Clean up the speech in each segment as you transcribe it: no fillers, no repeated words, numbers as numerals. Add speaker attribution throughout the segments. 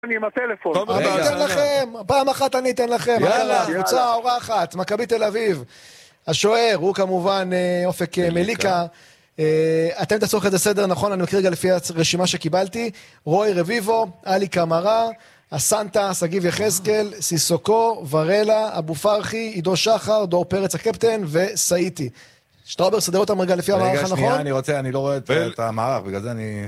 Speaker 1: אני עם הטלפון.
Speaker 2: אני אתן לכם, פעם אחת אני אתן לכם. יאללה. קבוצה אורחת, מכבי תל אביב. השוער הוא כמובן אופק מליקה. אתם תעשו את זה סדר נכון, אני מכיר רגע לפי הרשימה שקיבלתי. רוי רביבו, אלי קמרה, הסנטה, סגיב יחזקאל, סיסוקו, ורלה, אבו פרחי, עידו שחר, דור פרץ הקפטן וסאיטי. שטראובר סדר אותם רגע לפי המערך הנכון?
Speaker 3: רגע שנייה, אני לא רואה את המערך, בגלל זה אני...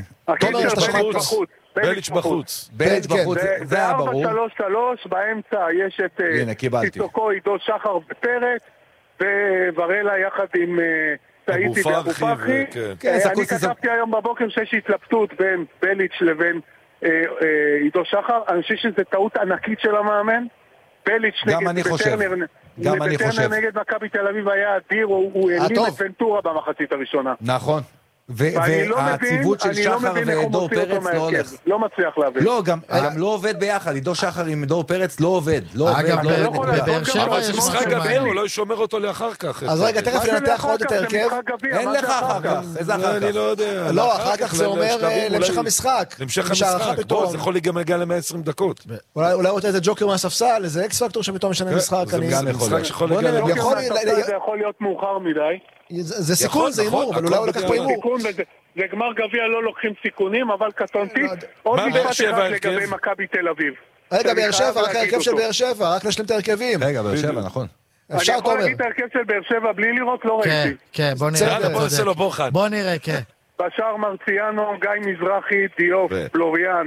Speaker 4: בליץ' בחוץ.
Speaker 3: בליץ' בחוץ, זה היה ברור.
Speaker 1: 4-3-3, באמצע יש את סיסוקו, עידו שחר ופרץ, וורלה יחד עם סאיטי ואבו פרחי. אני כתבתי היום בבוקר שיש התלבטות בין בליץ' לבין עידו שחר. אני חושב שזה טעות ענקית של המאמן. בליץ' נגד בטרנר נגד מכבי תל אביב היה אדיר, הוא העלים את ונטורה במחצית הראשונה.
Speaker 3: נכון. והציוות של שחר ודור פרץ לא הולך.
Speaker 1: לא מצליח להבין.
Speaker 3: לא, גם לא עובד ביחד. עידו שחר עם דור פרץ לא עובד.
Speaker 2: אגב, בבאר שבע
Speaker 4: אבל זה משחק גביע, הוא לא ישומר אותו לאחר כך.
Speaker 2: אז רגע, תכף ננתח עוד את ההרכב.
Speaker 3: אין לך אחר כך. איזה אחר כך?
Speaker 4: אני לא יודע.
Speaker 2: לא, אחר כך זה אומר להמשך המשחק.
Speaker 4: להמשך המשחק. זה יכול גם להגיע ל-120 דקות.
Speaker 2: אולי רוצה איזה ג'וקר מהספסל, איזה אקס פקטור שפתאום משנה משחק.
Speaker 4: זה משחק שיכול להגיע
Speaker 1: זה יכול להיות מאוחר מדי.
Speaker 2: זה סיכון, זה אימור, אבל אולי הוא לקח פה אימור.
Speaker 1: זה גמר גביע, לא לוקחים סיכונים, אבל קטונתי. עוד משפט אחד לגבי מכבי תל אביב.
Speaker 2: רגע, באר שבע, רק ההרכב של באר שבע, רק נשלים את ההרכבים.
Speaker 3: רגע, באר שבע, נכון.
Speaker 1: אני יכול להגיד את ההרכב של באר שבע בלי לראות, לא ראיתי.
Speaker 5: כן, בוא נראה, כן.
Speaker 1: בשער מרציאנו, גיא מזרחי, דיוף, פלוריאן,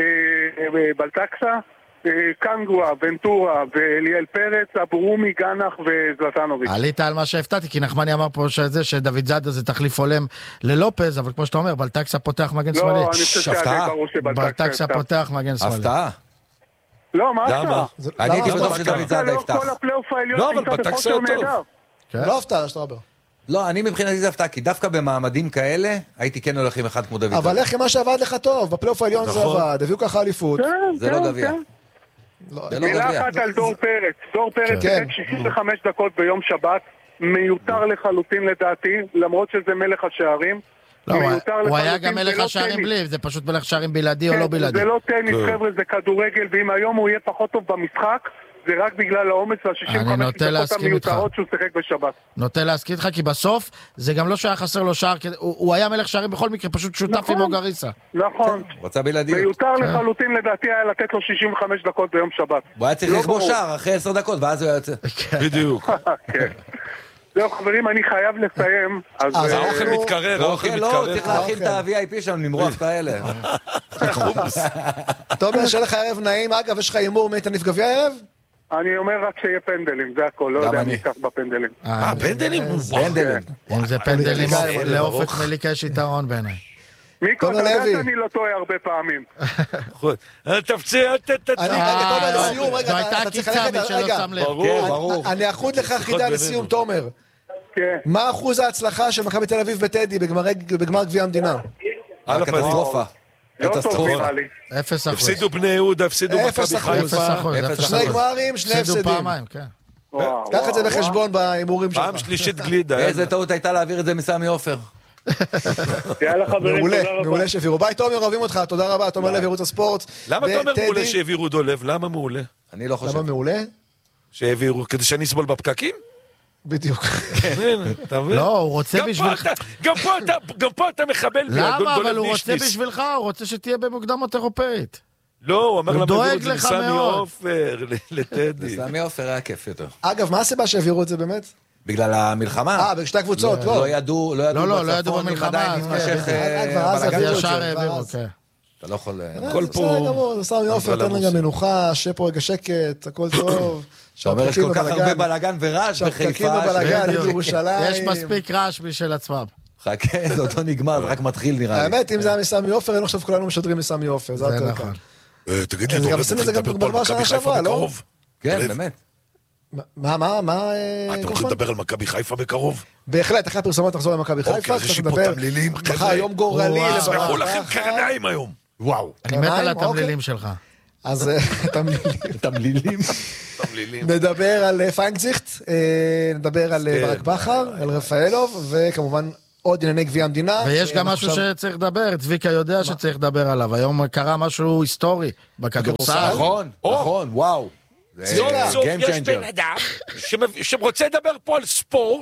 Speaker 1: בלטקסה, קנגואה, ונטורה ואליאל פרץ, אברומי, גנח וזלטנוביץ'.
Speaker 5: עלית על מה שהפתעתי, כי נחמני אמר פה שדוד זאדה זה תחליף הולם ללופז, אבל כמו שאתה אומר, בלטקסה פותח מגן שמאלי.
Speaker 1: לא, אני חושב שזה ברור
Speaker 5: בלטקסה פותח מגן שמאלי.
Speaker 3: הפתעה?
Speaker 1: לא, מה
Speaker 4: למה?
Speaker 3: אני הייתי בטוח שדוד זאדה יפתח.
Speaker 1: כל הפלייאוף העליון
Speaker 4: לא, אבל בלטקסה הוא טוב.
Speaker 2: לא הפתעה, שטראבר.
Speaker 3: לא, אני מבחינתי זה הפתעה, כי דווקא במעמדים כאלה, הייתי כן הולך עם אחד כמו דוד זאדה.
Speaker 2: אבל איך מה שעבד לך טוב, בפלייאוף העליון זה עבד, הביאו ככה אליפות.
Speaker 3: זה לא גביע.
Speaker 1: מילה אחת על דור פרץ. דור פרץ שיחק 65 דקות ביום שבת, מיותר לחלוטין לדעתי, למרות שזה מלך השערים.
Speaker 5: לא, הוא היה גם מלך השערים בלי, זה פשוט מלך שערים בלעדי או לא בלעדי.
Speaker 1: זה לא טניס, חבר'ה, זה כדורגל, ואם היום הוא יהיה פחות טוב במשחק, זה רק בגלל האומץ וה-65 דקות המיותרות שהוא שיחק בשבת.
Speaker 5: נוטה להסכים איתך, כי בסוף זה גם לא שהיה חסר לו שער, הוא היה מלך שערים בכל מקרה, פשוט שותף עם אוגריסה.
Speaker 1: נכון.
Speaker 3: רצה בלעדיות.
Speaker 1: מיותר לחלוטין לדעתי היה לתת לו 65 דקות ביום שבת.
Speaker 3: הוא היה צריך לכבוש שער אחרי 10 דקות, ואז הוא היה יוצא.
Speaker 4: בדיוק.
Speaker 1: זהו חברים, אני חייב לסיים.
Speaker 4: אז האוכל מתקרר, האוכל מתקרר.
Speaker 3: לא, צריך להכין את ה-VIP שם, למרוח את האלה.
Speaker 2: טוב, יש לך ערב נעים. אגב, יש לך אימור מי תניף גביע הערב?
Speaker 1: אני אומר רק שיהיה פנדלים, זה הכל, לא יודע מי ייקח בפנדלים.
Speaker 4: פנדלים?
Speaker 3: פנדלים.
Speaker 5: אם זה פנדלים, לאופק מליקה יש יתרון בעיניי.
Speaker 1: מיקו, אתה יודע שאני לא טועה הרבה פעמים.
Speaker 4: תפציע,
Speaker 2: לסיום,
Speaker 5: זו הייתה עקיצה משלא שם לב.
Speaker 3: ברור.
Speaker 2: אני אחוד לך חידה לסיום, תומר. מה אחוז ההצלחה של מכבי תל אביב בטדי בגמר גביע המדינה?
Speaker 3: קטסטרופה.
Speaker 1: קטסטרופה.
Speaker 5: 0%.
Speaker 4: הפסידו בני יהודה, הפסידו מכבי חיפה.
Speaker 5: 0%.
Speaker 2: שני גמרים, שני הפסדים.
Speaker 5: הפסידו פעמיים, כן.
Speaker 2: קח את זה בחשבון בהימורים שלך.
Speaker 4: פעם שלישית גלידה.
Speaker 3: איזה טעות הייתה להעביר את זה מסמי עופר.
Speaker 1: יאללה חברים, תודה רבה.
Speaker 2: מעולה שהעבירו. ביי תומר, אוהבים אותך, תודה רבה, תומר לב, ערוץ הספורט.
Speaker 4: למה תומר מעולה שהעבירו דולב? למה מעולה?
Speaker 3: אני לא חושב.
Speaker 2: למה מעולה?
Speaker 4: שהעבירו, כדי שאני אסבול בפקקים?
Speaker 2: בדיוק.
Speaker 5: לא, הוא רוצה בשבילך.
Speaker 4: גם פה אתה מחבל.
Speaker 5: למה? אבל הוא רוצה בשבילך, הוא רוצה שתהיה במוקדמות אירופאית.
Speaker 4: לא, הוא אמר למה העבירו את זה
Speaker 5: לך
Speaker 4: לסמי
Speaker 5: מאוד.
Speaker 4: עופר, לטדי.
Speaker 3: לסמי עופר היה כיף יותר.
Speaker 2: אגב, מה הסיבה שהעבירו את זה באמת?
Speaker 3: בגלל המלחמה.
Speaker 2: בשתי קבוצות, לא.
Speaker 3: לא ידעו
Speaker 5: ידעו במלחמה,
Speaker 3: עדיין מתמשך
Speaker 5: ישר העבירו, כן.
Speaker 3: אתה לא יכול...
Speaker 4: כל פה...
Speaker 2: זה סמי עופר, תן רגע מנוחה, שהיה פה רגע שקט, הכל טוב.
Speaker 3: אתה אומר, יש כל כך הרבה בלגן ורעש בחיפה.
Speaker 5: יש מספיק רעש בשביל עצמם.
Speaker 3: חכה, זה אותו נגמר, זה רק מתחיל נראה לי.
Speaker 2: האמת, אם זה היה מסמי עופר, אין עכשיו כולנו משדרים מסמי עופר, זה יותר נכון.
Speaker 4: תגיד לי,
Speaker 2: גם עשינו את זה גם בגמר שנה שעברה, לא?
Speaker 3: כן, באמת.
Speaker 2: מה?
Speaker 4: אתם הולכים לדבר על מכבי חיפה בקרוב?
Speaker 2: בהחלט, אחרי הפרסומות תחזור למכבי חיפה.
Speaker 4: אז יש לי פה תמלילים.
Speaker 2: מחר יום גורלי.
Speaker 4: שמחו לכם קרניים היום.
Speaker 2: וואו.
Speaker 5: אני מת על התמלילים שלך.
Speaker 2: אז
Speaker 3: תמלילים.
Speaker 2: נדבר על פיינגזיכט, נדבר על ברק בכר, על רפאלוב, וכמובן עוד ענייני גביע המדינה.
Speaker 5: ויש גם משהו שצריך לדבר, צביקה יודע שצריך לדבר עליו, היום קרה משהו היסטורי בכדורסל.
Speaker 3: נכון, וואו.
Speaker 6: סוף יש בן אדם שרוצה לדבר פה על ספורט,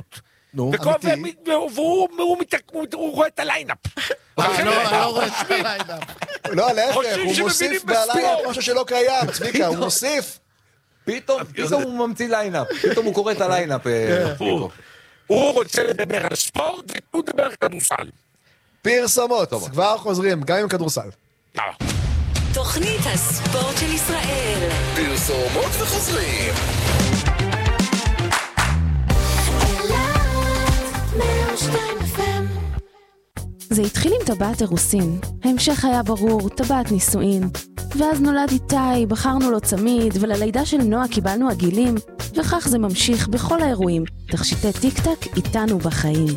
Speaker 6: והוא רואה את הליינאפ.
Speaker 5: לא רואה את הליינאפ.
Speaker 2: לא, להפך, הוא מוסיף בליינאפ משהו שלא קיים, צביקה, הוא מוסיף.
Speaker 3: פתאום הוא ממציא ליינאפ, פתאום הוא קורא את הליינאפ.
Speaker 6: הוא רוצה לדבר על ספורט, והוא מדבר על כדורסל.
Speaker 2: פרסומות, כבר חוזרים, גם עם כדורסל.
Speaker 7: תוכנית הספורט של ישראל.
Speaker 4: פרסומות וחוזרים.
Speaker 8: זה התחיל עם טבעת אירוסין, ההמשך היה ברור, טבעת נישואין. ואז נולד איתי, בחרנו לו צמיד, וללידה של נועה קיבלנו עגילים, וכך זה ממשיך בכל האירועים. תכשיטי טיק טק איתנו בחיים.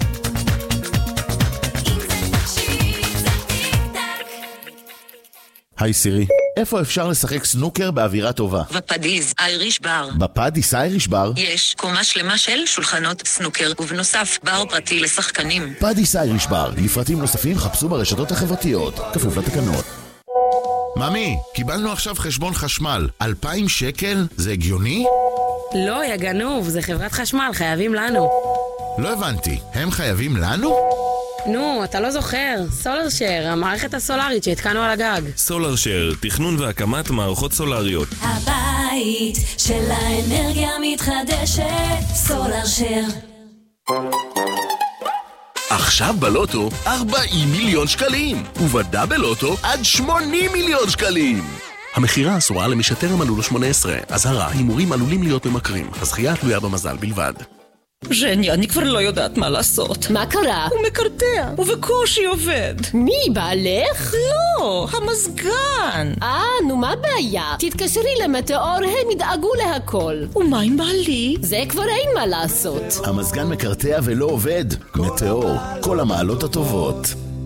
Speaker 9: היי סירי, איפה אפשר לשחק סנוקר באווירה טובה?
Speaker 7: בפדיס אייריש בר.
Speaker 9: בפדיס אייריש בר?
Speaker 7: יש קומה שלמה של שולחנות סנוקר, ובנוסף בר פרטי לשחקנים.
Speaker 9: פדיס אייריש בר, לפרטים נוספים חפשו ברשתות החברתיות, כפוף לתקנות. ממי, קיבלנו עכשיו חשבון חשמל, 2,000 שקל? זה הגיוני?
Speaker 10: לא, יא גנוב, זה חברת חשמל, חייבים לנו.
Speaker 9: לא הבנתי, הם חייבים לנו?
Speaker 10: נו, אתה לא זוכר, סולרשר, המערכת הסולרית שהתקנו על הגג.
Speaker 11: סולרשר, תכנון והקמת מערכות סולריות.
Speaker 7: הבית של האנרגיה מתחדשת, סולרשר.
Speaker 12: עכשיו בלוטו 40 מיליון שקלים, ובדאבל לוטו עד 80 מיליון שקלים. המחירה אסורה למי שטרם מלאו לו 18. אזהרה, הימורים עלולים להיות ממכרים. הזכייה תלויה במזל בלבד.
Speaker 13: ז'ני, אני כבר לא יודעת מה לעשות.
Speaker 14: מה קרה?
Speaker 13: הוא מקרטע, ובקושי עובד.
Speaker 14: מי, בעלך?
Speaker 13: לא, המזגן.
Speaker 14: נו, מה הבעיה? תתקשרי למטאור, הם ידאגו להכל.
Speaker 13: ומה עם בעלי?
Speaker 14: זה כבר אין מה לעשות.
Speaker 9: המזגן מקרטע ולא עובד. מטאור, כל המעלות הטובות.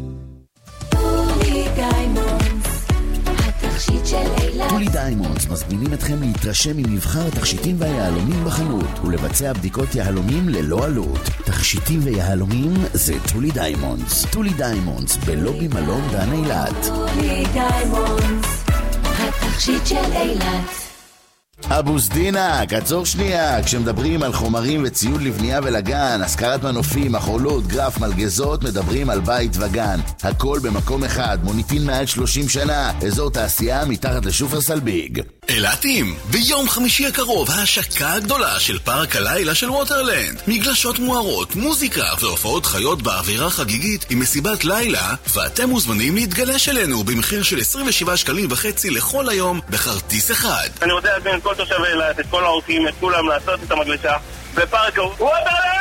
Speaker 9: טולי דיימונדס מזמינים אתכם להתרשם ממבחר תכשיטים והיהלומים בחנות ולבצע בדיקות יהלומים ללא עלות. תכשיטים ויהלומים זה טולי דיימונדס. טולי דיימונדס בלובי מלון דן אילת. טולי דיימונדס, התכשיט של אילת. אבו סדינק, עצור שנייה, כשמדברים על חומרים וציוד לבנייה ולגן, השכרת מנופים, מחולות, גרף, מלגזות, מדברים על בית וגן. הכל במקום אחד, מוניטין מעל 30 שנה, אזור תעשייה מתחת לשופרסל ביג.
Speaker 12: אילתים, ביום חמישי הקרוב ההשקה הגדולה של פארק הלילה של ווטרלנד. מגלשות מוארות, מוזיקה והופעות חיות באווירה חגיגית עם מסיבת לילה, ואתם מוזמנים להתגלש אלינו במחיר של 27.5 שקלים לכל היום בכרטיס אחד.
Speaker 1: אני רוצה להזמין את כל תושבי אילת, את כל האורחים, את כולם לעשות את המגלשה בפארק ווטרלנד!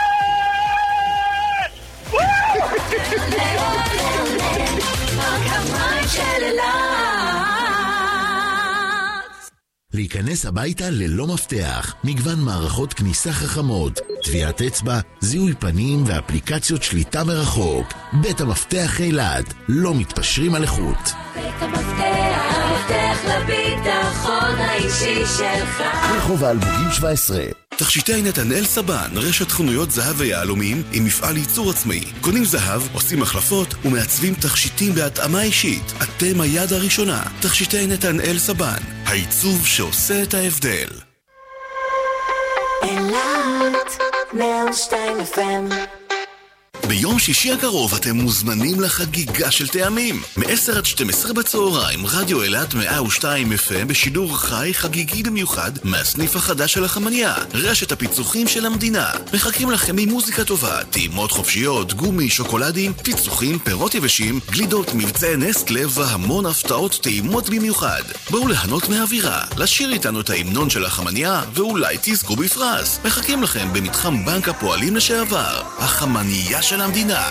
Speaker 9: להיכנס הביתה ללא מפתח, מגוון מערכות כניסה חכמות, טביעת אצבע, זיהוי פנים ואפליקציות שליטה מרחוק. בית המפתח אילת, לא מתפשרים על איכות.
Speaker 7: בית המפתח, המפתח לביטחון האישי שלך.
Speaker 9: רחוב האלמוגים 17.
Speaker 12: תכשיטי נתנאל סבן, רשת חנויות זהב ויהלומים עם מפעל ייצור עצמאי. קונים זהב, עושים החלפות ומעצבים תכשיטים בהתאמה אישית. אתם היד הראשונה. תכשיטי נתנאל סבן, העיצוב שעושה את ההבדל.
Speaker 7: אילת 102 FM.
Speaker 12: ביום שישי הקרוב אתם מוזמנים לחגיגה של טעמים. מ-10 עד 12 בצהריים, רדיו אילת 102 FM בשידור חי חגיגי במיוחד מהסניף החדש של החמניה, רשת הפיצוחים של המדינה. מחכים לכם ממוזיקה טובה, טעימות חופשיות, גומי, שוקולדים, פיצוחים, פירות יבשים, גלידות, מבצעי נסטלה והמון הפתעות טעימות במיוחד. בואו ליהנות מהאווירה, לשיר איתנו את ההמנון של החמניה ואולי תזכו בפרס. מחכים לכם במתחם בנק הפועלים לשעבר, החמניה של המדינה.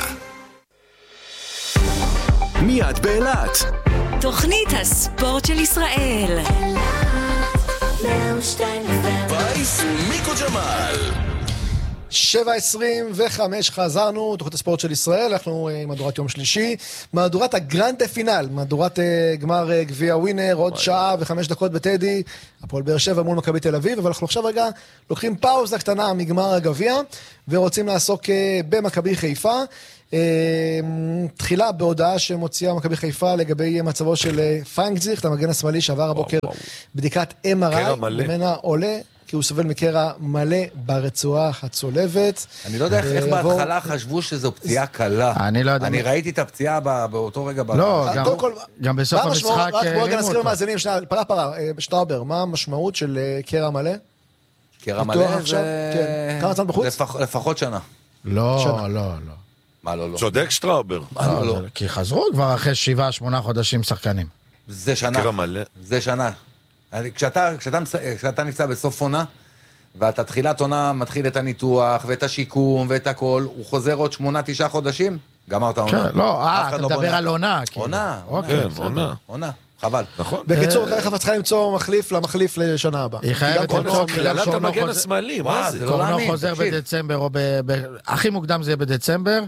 Speaker 15: מיד באילת.
Speaker 7: תוכנית הספורט של ישראל.
Speaker 15: וייס מיקו ג'מאל.
Speaker 2: 7:25 חזרנו, תוכנית הספורט של ישראל, אנחנו עם מהדורת יום שלישי, מהדורת הגרנד פינל, מהדורת גמר גביע ווינר, עוד שעה ו5 דקות בטדי, הפועל באר שבע מול מכבי תל אביב, אבל אנחנו עכשיו רגע לוקחים פאוזה קטנה מגמר הגביע, ורוצים לעסוק במכבי חיפה, תחילה בהודעה שמוציאה מכבי חיפה לגבי מצבו של פרנק, המגן השמאלי שעבר הבוקר בדיקת MRI, ממנה עולה, כי הוא סובל מקרע מלא ברצועה הצולבת.
Speaker 3: אני לא יודע איך בהתחלה חשבו שזו פציעה קלה.
Speaker 5: אני לא יודע.
Speaker 3: אני ראיתי את הפציעה באותו רגע.
Speaker 5: לא, גם בסוף המשחק...
Speaker 2: רק בואו נזכיר מאזינים, פרה, שטראובר, מה המשמעות של קרע מלא?
Speaker 3: קרע מלא זה...
Speaker 2: כמה זמן בחוץ?
Speaker 3: לפחות שנה.
Speaker 5: לא.
Speaker 3: מה לא?
Speaker 6: צודק שטראובר.
Speaker 5: כי חזרו כבר אחרי 7-8 חודשים שחקנים.
Speaker 3: זה שנה.
Speaker 6: קרע מלא.
Speaker 3: זה שנה. כשאתה נפצע בסוף עונה, ואתה תחילת עונה מתחיל את הניתוח, ואת השיקום, ואת הכל, הוא חוזר עוד 8-9 חודשים, גמרת עונה.
Speaker 5: לא, אתה מדבר על עונה.
Speaker 3: עונה, חבל.
Speaker 2: נכון. בקיצור, תכף צריכה למצוא מחליף למחליף לשנה הבאה.
Speaker 5: היא חייבת למצוא,
Speaker 6: קללת המגן השמאלי, מה זה?
Speaker 5: קורנו חוזר בדצמבר, או הכי מוקדם זה יהיה בדצמבר.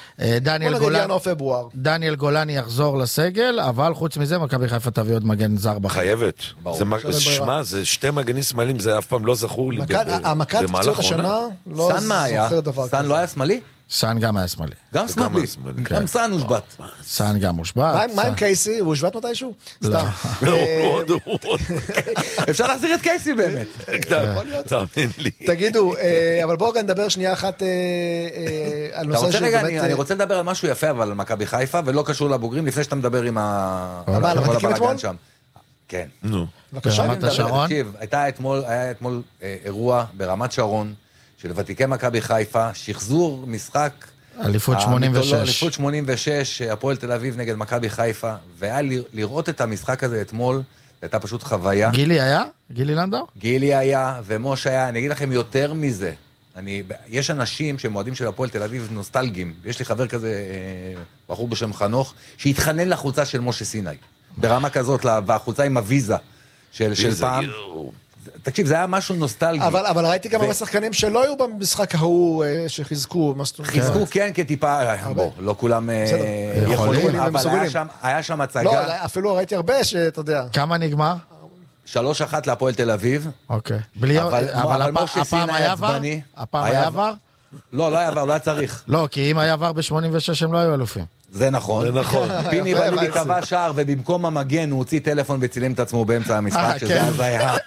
Speaker 5: דניאל גולני יחזור לסגל, אבל חוץ מזה מכבי חיפה תביא עוד מגן זר בחיים.
Speaker 6: חייבת. שמע, זה שתי מגנים שמאליים, זה אף פעם לא זכור לי.
Speaker 2: המכת פציעות השנה לא זוכר דבר כזה.
Speaker 3: סן לא היה שמאלי?
Speaker 5: סן גם היה שמאלי.
Speaker 3: גם שמאלי. גם סן הושבת.
Speaker 5: סן גם הושבת.
Speaker 2: מה עם קייסי? הוא הושבת מתישהו?
Speaker 5: לא.
Speaker 3: אפשר להחזיר את קייסי באמת.
Speaker 6: תאמין לי.
Speaker 2: תגידו, אבל בואו נדבר שנייה אחת על נושא של באמת...
Speaker 3: אני רוצה לדבר על משהו יפה, אבל על מכבי חיפה, ולא קשור לבוגרים, לפני שאתה מדבר עם
Speaker 2: הבלגן
Speaker 3: שם. כן.
Speaker 6: נו.
Speaker 2: בבקשה.
Speaker 5: ברמת השרון?
Speaker 3: היה אתמול אירוע ברמת שרון, של ותיקי מכבי חיפה, שחזור משחק...
Speaker 5: אליפות 86.
Speaker 3: אליפות 86, הפועל תל אביב נגד מכבי חיפה, והיה לראות את המשחק הזה אתמול, הייתה פשוט חוויה.
Speaker 5: גילי היה? גילי לנדאו?
Speaker 3: גילי היה, ומוש היה, אני אגיד לכם יותר מזה. יש אנשים שמועדים של הפועל תל אביב נוסטלגיים, יש לי חבר כזה, בחור בשם חנוך, שהתחנן לחוצה של משה סיני. ברמה כזאת, והחוצה עם הוויזה של פעם. תקשיב, זה היה משהו נוסטלגי. אבל
Speaker 2: ראיתי כמה שחקנים שלא היו במשחק ההוא שחיזקו.
Speaker 3: חיזקו כן כטיפה, לא כולם יכולים, אבל היה שם הצגה.
Speaker 2: לא, אפילו ראיתי הרבה שאתה יודע.
Speaker 5: כמה נגמר?
Speaker 3: 3-1 להפועל תל אביב.
Speaker 5: אוקיי. אבל הפעם היה עבר? הפעם היה עבר?
Speaker 3: לא היה עבר, לא היה צריך.
Speaker 5: לא, כי אם היה עבר ב-86 הם לא היו אלופים.
Speaker 3: זה נכון. פיני בלודי קבע שער, ובמקום המגן הוא הוציא טלפון וצילם את עצמו באמצע המשחק, שזה אז היה.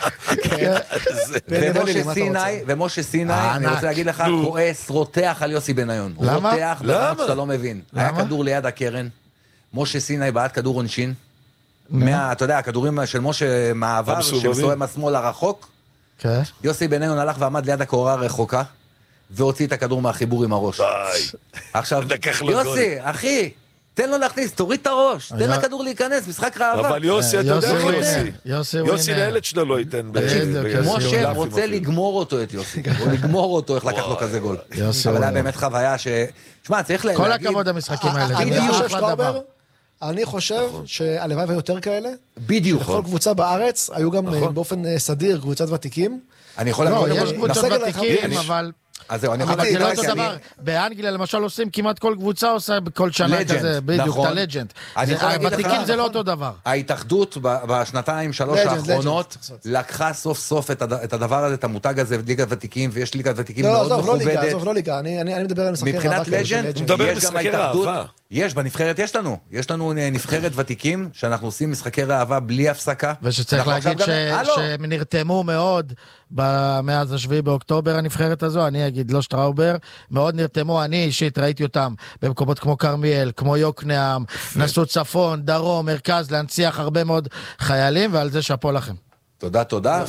Speaker 3: ומשה סיני, אני רוצה להגיד לך, כועס, רותח על יוסי בניון. רותח ברמת שאתה לא מבין. היה כדור ליד הקרן, משה סיני בעד כדור עונשין, אתה יודע, הכדורים של משה מעבר, שמסתובב מהשמאל הרחוק, יוסי בניון הלך ועמד ליד הקורה הרחוקה, והוציא את הכדור מהחיבור עם הראש. עכשיו, יוסי, אחי, תן לו להכניס, תוריד את הראש, תן לכדור להיכנס, משחק ראווה.
Speaker 6: אבל יוסי, אתה יודע יוסי לילד שלו לא ייתן.
Speaker 3: משה רוצה לגמור אותו את יוסי, או לגמור אותו, איך לקח לו כזה גול. אבל היה באמת חוויה ש... שמע, צריך להגיד...
Speaker 5: כל הכבוד המשחקים האלה.
Speaker 2: אני חושב שהלוואי ויותר כאלה.
Speaker 3: בדיוק.
Speaker 2: בכל קבוצה בארץ, היו גם באופן סדיר קבוצת ותיקים.
Speaker 3: אני יכול להגיד...
Speaker 5: יש קבוצות ותיקים, אבל...
Speaker 3: אז זהו, אני יכול
Speaker 5: אבל זה לא אותו דבר. באנגליה למשל עושים, כמעט כל קבוצה עושה כל שנה כזה, בדיוק, את הלג'נד. הוותיקים זה לא אותו דבר.
Speaker 3: ההתאחדות בשנתיים, 3 האחרונות, לקחה סוף סוף את הדבר הזה, את המותג הזה, ליגת ותיקים, ויש ליגת ותיקים מאוד מכובדת.
Speaker 2: עזוב, לא ליגה, אני מדבר על משחקי
Speaker 3: מבחינת לג'נד, יש גם ההתאחדות, בנבחרת יש לנו נבחרת ותיקים, שאנחנו עושים משחקי ראווה בלי הפסקה.
Speaker 5: ושצריך להגיד שהם נרתמו מאוד מאז 7 באוקטובר הנבחרת הזו, אני אגיד לא שטראובר, מאוד נרתמו, אני אישית ראיתי אותם במקומות כמו קרמיאל, כמו יוקנעם, נסו צפון, דרום, מרכז, להנציח הרבה מאוד חיילים, ועל זה שפו לכם.
Speaker 3: תודה.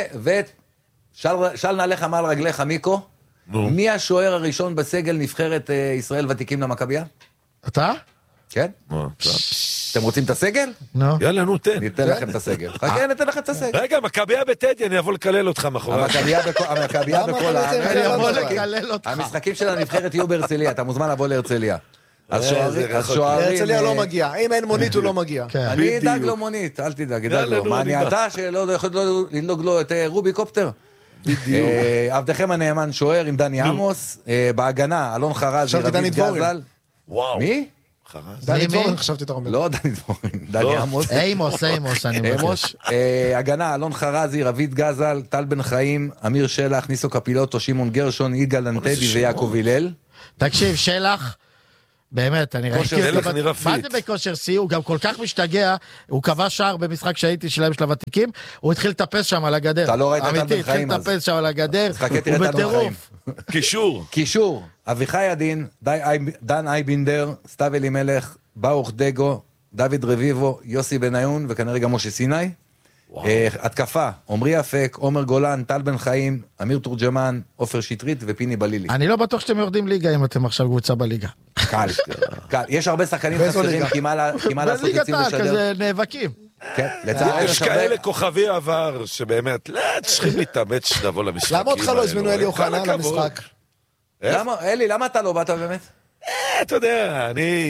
Speaker 3: ושאל נעליך מעל רגליך, מיקו, מי השוער הראשון בסגל נבחרת ישראל ותיקים למכביה?
Speaker 5: אתה?
Speaker 3: כן. אתם רוצים את הסגל?
Speaker 6: יאללה, נו, תן.
Speaker 3: ניתן לכם את הסגל. חכה, ניתן לכם את הסגל.
Speaker 6: רגע, מכביה בטדי, אני אבוא לקלל אותך מאחורי.
Speaker 3: המכביה בכל הארץ.
Speaker 5: אני אבוא לקלל אותך.
Speaker 3: המשחקים של הנבחרת יהיו בהרצליה, אתה מוזמן לבוא להרצליה.
Speaker 2: הרצליה לא מגיע, אם אין מונית הוא לא מגיע.
Speaker 3: אני אדאג לו מונית, אל תדאג, אדאג לו. מה, אני אתה שלא יכול לנלוג לו את רובי קופטר?
Speaker 16: בדיוק.
Speaker 3: עבדכם הנאמן שוער עם דני עמוס, בהגנה, אלון חרזי, רביד גזל.
Speaker 16: וואו.
Speaker 3: מי?
Speaker 2: דני דבורין, חשבתי אתה אומר.
Speaker 3: לא דני דבורין, דני עמוס.
Speaker 5: אימוס, אני מבקש.
Speaker 3: הגנה, אלון חרזי, רביד גזל, טל בן חיים, אמיר שלח, ניסו קפילוטו, שמעון גרשון, יגאל אנטבי ויעקב הלל.
Speaker 5: תקשיב, שלח, באמת, אני ראיתי מה זה בכושר שיא, הוא גם כל כך משתגע, הוא קבע שער במשחק שהייתי שלהם של הוותיקים, הוא התחיל לטפס שם על הגדר.
Speaker 3: אתה לא ראית טל בן חיים אז.
Speaker 5: התחיל לטפס שם על הגדר, הוא בטירוף.
Speaker 16: קישור.
Speaker 3: אביחי עדין, דן אייבינדר, סתיו אלימלך, ברוך דגו, דוד רביבו, יוסי בניון, וכנראה גם משה סיני. התקפה, עמרי אפק, עומר גולן, טל בן חיים, אמיר תורג'מן, עופר שטרית ופיני בלילי.
Speaker 5: אני לא בטוח שאתם יורדים ליגה אם אתם עכשיו קבוצה בליגה.
Speaker 3: קל. יש הרבה שחקנים חסרים, כי מה לעשות יוצאים לשדר.
Speaker 5: כזה נאבקים.
Speaker 16: יש כאלה כוכבי עבר שבאמת, צריכים להתאמץ שתבוא למשחקים.
Speaker 2: למה אותך לא הזמינו אלי אוחנה למשחק?
Speaker 3: אלי, למה אתה לא באת באמת?
Speaker 16: אתה יודע,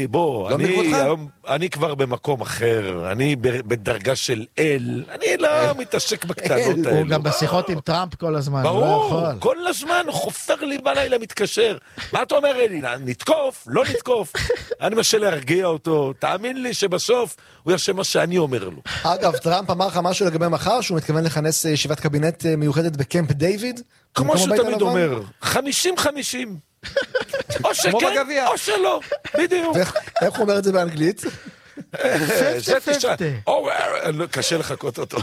Speaker 16: אני כבר במקום אחר, אני בדרגה של אל, אני לא מתעסק בקטנות האלה.
Speaker 5: הוא גם בשיחות עם טראמפ כל הזמן.
Speaker 16: ברור, כל הזמן הוא חופר לי בלילה מתקשר. מה אתה אומר אלי? נתקוף? לא נתקוף? אני משל להרגיע אותו, תאמין לי שבסוף הוא יעשה מה שאני אומר לו.
Speaker 2: אגב, טראמפ אמר לך משהו לגבי מחר, שהוא מתכוון לכנס ישיבת קבינט מיוחדת בקמפ דיוויד?
Speaker 16: כמו שתמיד אומר, 50-50. או שכן, או שלא, בדיוק.
Speaker 2: איך הוא אומר את זה באנגלית?
Speaker 16: זה תשעה. קשה לחכות אותו.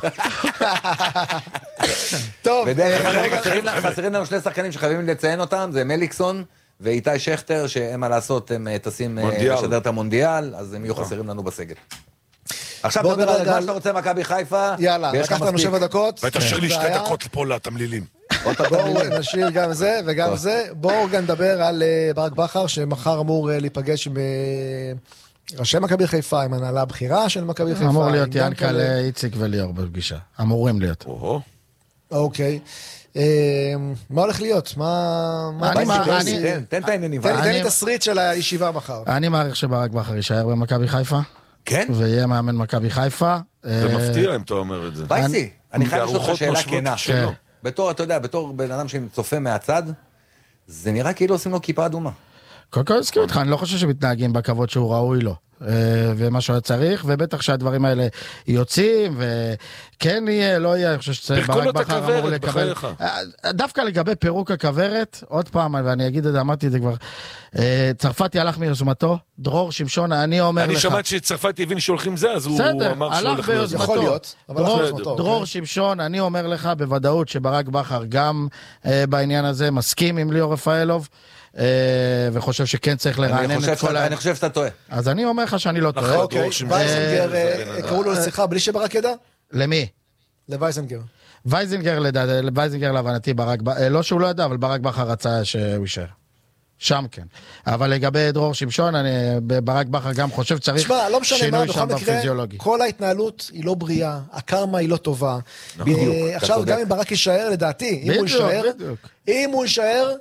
Speaker 2: טוב.
Speaker 3: חסרים לנו שני שחקנים שחייבים לציין אותם, זה מליקסון ואיתי שכטר, שהם מה לעשות, הם טסים לשדר את המונדיאל, אז הם יהיו חסרים לנו בסגל. עכשיו נדבר על מה שאתה רוצה מכבי חיפה.
Speaker 2: יאללה, לקחת לנו 7 דקות.
Speaker 16: ותשאיר לי 2 דקות פה לתמלילים.
Speaker 2: בואו נשאיר גם זה וגם זה. בואו גם נדבר על ברק בכר, שמחר אמור להיפגש עם ראשי מכבי חיפה, עם הנהלה הבכירה של מכבי חיפה.
Speaker 5: אמור להיות ינקל, איציק וליאור בפגישה. אמורים להיות.
Speaker 2: אוקיי. מה הולך להיות?
Speaker 3: תן את העניינים.
Speaker 2: תן לי תסריט של הישיבה מחר.
Speaker 5: אני מעריך שברק בכר יישאר במכבי חיפה.
Speaker 3: כן?
Speaker 5: ויהיה מאמן מכבי חיפה.
Speaker 16: זה מפתיע אם אתה אומר את זה.
Speaker 3: בייסי, אני חייב לשאול אותך שאלה כנה. בתור, אתה יודע, בתור בן אדם שצופה מהצד, זה נראה כאילו עושים לו כיפה אדומה.
Speaker 5: קודם כל הסכים איתך, אני לא חושב שמתנהגים בכבוד שהוא ראוי לו. ומה שהוא צריך, ובטח שהדברים האלה יוצאים, וכן יהיה, לא יהיה, אני חושב שברק בכר אמור לקבל. דווקא לגבי פירוק הכברת, עוד פעם, ואני אגיד את זה, אמרתי את זה כבר, צרפתי הלך מיוזמתו, דרור שמשון, אני אומר לך.
Speaker 16: אני שמעת שצרפתי הבין שהולכים זה, אז הוא אמר שהולך
Speaker 5: מיוזמתו. יכול להיות, דרור שמשון, אני אומר לך בוודאות שברק בכר גם בעניין הזה מסכים עם ליאור רפאלוב, וחושב שכן צריך לרענן את כל...
Speaker 3: אני חושב שאתה טועה.
Speaker 5: אז אני אומר לך שאני לא טועה.
Speaker 2: אוקיי, וייזנגר, קראו לו לשיחה בלי שברק ידע?
Speaker 5: למי?
Speaker 2: לווייזנגר.
Speaker 5: וייזנגר להבנתי ברק... לא שהוא לא ידע, אבל ברק בכר רצה שהוא יישאר. שם כן. אבל לגבי דרור שמשון, ברק בכר גם חושב שצריך שינוי שם בפיזיולוגי.
Speaker 2: כל ההתנהלות היא לא בריאה, הקרמה היא לא טובה. עכשיו גם אם ברק יישאר, לדעתי, אם הוא יישאר,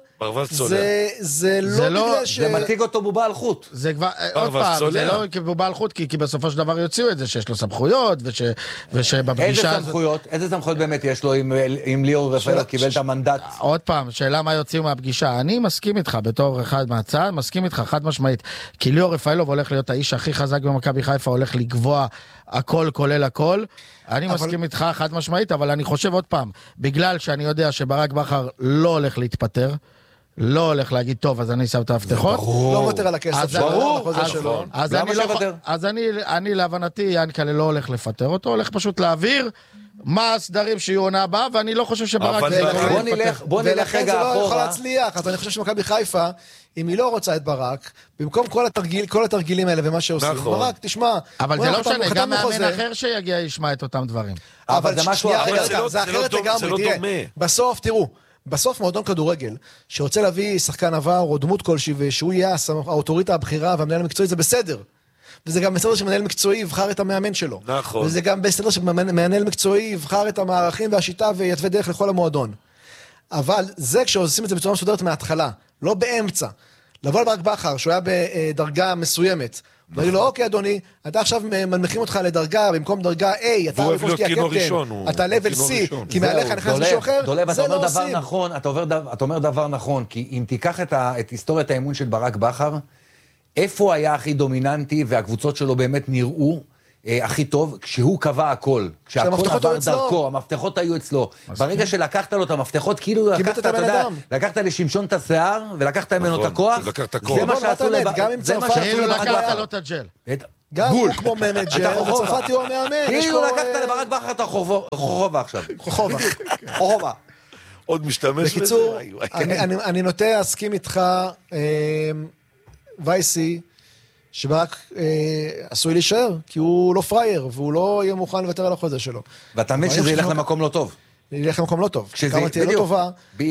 Speaker 2: זה לא בגלל ש...
Speaker 3: זה מציג אותו בובה על חוט.
Speaker 5: זה כבר, עוד פעם, זה לא בובה על חוט, כי בסופו של דבר יוציאו את זה, שיש לו סמכויות, ושבפגישה...
Speaker 3: איזה סמכויות באמת יש לו אם ליאור רפאלוב קיבל את המנדט?
Speaker 5: עוד פעם, שאלה מה יוציאו מהפגישה. אני מסכים איתך בתור אחד מהצד, מסכים איתך חד משמעית, כי ליאור רפאלוב הולך להיות האיש הכי חזק במכבי חיפה, הולך לקבוע הכל כולל הכל. אני מסכים איתך חד משמעית, אבל אני חושב עוד פעם, בגלל שאני יודע שברק בכר לא הולך להתפטר, לא הולך להגיד, טוב, אז אני שם את ההבטחות.
Speaker 2: לא מוותר על הכסף שלו.
Speaker 5: אז אני להבנתי, ינקל לא הולך לפטר אותו, הולך פשוט להעביר מה הסדרים שיהיו עונה הבאה, ואני לא חושב שברק...
Speaker 3: בוא נלך רגע אחורה.
Speaker 2: ולכן זה לא יכול להצליח, אז אני חושב שמכבי חיפה, אם היא לא רוצה את ברק, במקום כל התרגילים האלה ומה שעושים, ברק, תשמע...
Speaker 5: אבל זה לא משנה, גם מאמן אחר שיגיע ישמע את אותם דברים.
Speaker 2: אבל זה משהו אחר, זה אחרת לגמרי, תראה, בסוף, תראו, בסוף מועדון כדורגל, שרוצה להביא שחקן עבר או דמות כלשהי, ושהוא יהיה האוטוריטה הבכירה והמנהל המקצועי, זה בסדר. וזה גם בסדר שמנהל מקצועי יבחר את המאמן שלו.
Speaker 16: נכון.
Speaker 2: וזה גם בסדר שמנהל מקצועי יבחר את המערכים והשיטה ויתווה דרך לכל המועדון. אבל זה כשעושים את זה בצורה מסודרת מההתחלה, לא באמצע. לבוא לברק בכר, שהוא היה בדרגה מסוימת, נגיד לו, אוקיי אדוני, אתה עכשיו מנמיכים אותך לדרגה, במקום דרגה A, אתה בקושי הקפטן, אתה לבל C, כי מעליך נכנס משהו אחר, זה לא עושים.
Speaker 3: אתה אומר דבר נכון, כי אם תיקח את היסטוריית האימון של ברק בכר, איפה היה הכי דומיננטי, והקבוצות שלו באמת נראו הכי טוב, כשהוא קבע הכל, כשהכל עבר דרכו, המפתחות היו אצלו. ברגע שלקחת לו את המפתחות, כאילו לקחת לשמשון את השיער, ולקחת ממנו את הכוח, זה מה שעשו
Speaker 2: גם עם צרפת,
Speaker 5: כאילו לקחת לו את הג'ל.
Speaker 2: גם הוא כמו מנג'ר, וצרפתי הוא המאמן.
Speaker 3: כאילו לקחת לברק בכר את החורבה עכשיו.
Speaker 2: חורבה.
Speaker 16: עוד משתמש.
Speaker 2: בקיצור, אני נוטה להסכים איתך, וייסי, שברק עשוי להישאר, כי הוא לא פרייר, והוא לא יהיה מוכן לוותר על החוזה שלו.
Speaker 3: ואתה מבין שזה ילך למקום לא טוב.
Speaker 2: ילך למקום לא טוב. כמה תהיה לא טובה.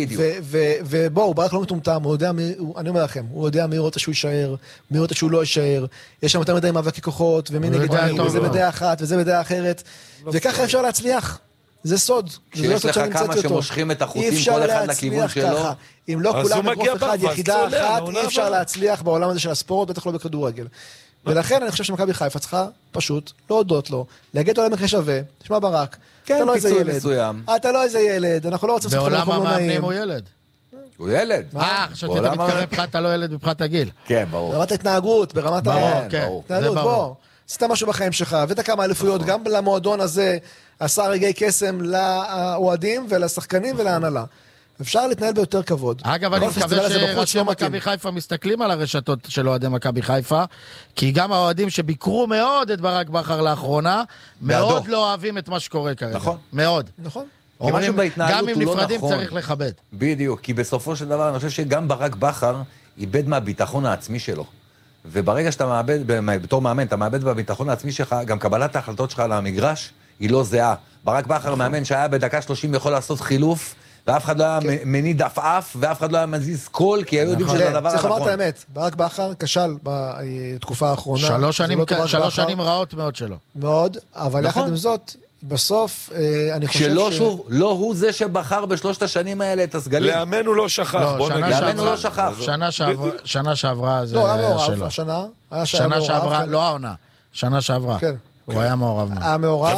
Speaker 2: ובואו, ברק לא מטומטם, אני אומר לכם, הוא יודע מי רוצה שהוא יישאר, מי רוצה שהוא לא יישאר, יש שם יותר מדי מאבקי כוחות, ומי נגד מי, וזה בדעה אחת, וזה בדעה אחרת, וככה אפשר להצליח. זה סוד.
Speaker 3: כשיש לך כמה שמושכים את החוטים כל אחד לכיוון שלו.
Speaker 2: אם לא כולם בגוף אחד, יחידה אחת, אי אפשר להצליח בעולם הזה של הספורט, בטח לא בכדורגל. ולכן אני חושב שמכבי חיפה צריכה פשוט להודות לו, להגיד לו למקרה שווה, תשמע ברק, אתה לא איזה ילד. אתה לא איזה ילד, אנחנו לא רוצים
Speaker 5: לעשות בעולם המאמנים הוא ילד.
Speaker 3: הוא ילד.
Speaker 5: חשבתי אתה מתקרב מבחינת הלא ילד מבחינת הגיל.
Speaker 3: כן, ברור.
Speaker 2: ברמת ההתנהגות, ברמת ההתנהגות, עשית משהו בחיים שלך, הבאת כמה אליפויות, גם למועדון הזה, עשה רגעי קסם לאוהדים ולשחקנים ולהנהלה. אפשר להתנהל ביותר כבוד.
Speaker 5: אגב, אני מקווה שראשי מכבי חיפה מסתכלים על הרשתות של אוהדי מכבי חיפה, כי גם האוהדים שביקרו מאוד את ברק בכר לאחרונה, מאוד לא אוהבים את מה שקורה כרגע. נכון. מאוד.
Speaker 2: נכון.
Speaker 5: גם אם נפרדים צריך לכבד.
Speaker 3: בדיוק, כי בסופו של דבר אני חושב שגם ברק בכר איבד מהביטחון העצמי שלו. וברגע שאתה מאבד, בתור מאמן, אתה מאבד בביטחון העצמי שלך, גם קבלת ההחלטות שלך על המגרש היא לא זהה. ברק בכר מאמן שהיה בדקה 30 יכול לעשות חילוף, ואף אחד לא היה מניד אף, ואף אחד לא היה מזיז קול, כי היו יודעים שזה הדבר הנכון.
Speaker 2: צריך לומר את האמת, ברק בכר כשל בתקופה האחרונה.
Speaker 5: 3 שנים רעות מאוד שלו.
Speaker 2: מאוד, אבל יחד עם זאת, בסוף, אני חושב
Speaker 3: שלא שוב, לא הוא זה שבחר בשלושת השנים האלה את הסגלים.
Speaker 16: לאמן הוא לא שכח.
Speaker 3: לאמן הוא לא שכח.
Speaker 5: שנה שעברה זה שלו. שנה שעברה, לא העונה. שנה שעברה. כן. הוא היה מעורב.
Speaker 2: היה מעורב,